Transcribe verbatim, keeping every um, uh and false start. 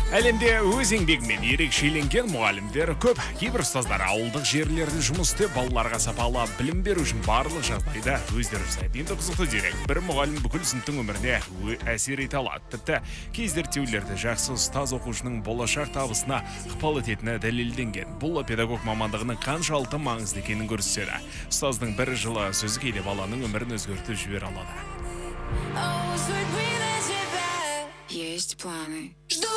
Әлемде өз еңбегімен ерекшеленген мұғалімдер көп. Кейбір ұстаздар ауылдық жерлерде жұмыс істеп, балаларға сапалы білім беру үшін барлық жағдайда өздері жасайды. Енді қызықты дерек, бір мұғалім бүкіл сыныптың өміріне әсер ете алады. Тіпті кей зерттеулерде жақсы ұстаз оқушының болашақ табысына ықпал ететіні дәлелденген. Бұл педагог мамандығының қаншалықты маңызды екенін көрсетеді. Ұстаздың бір жылы сөзі кейде баланың өмірін өзгертіп жібере алады. Есть планы. Жду